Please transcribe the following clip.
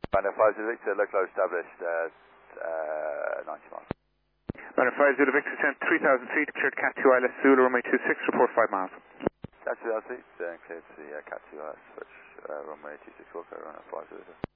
Banner 50 Victor, local established at 90 miles. Banner 50 Victor, sent 3,000 feet, cleared Cat 2 ILS Zulu, runway 26, report 5 miles. Cat 2 LC, cleared to the Cat 2 ILS, switch runway 26 Walker, runway 50 Victor.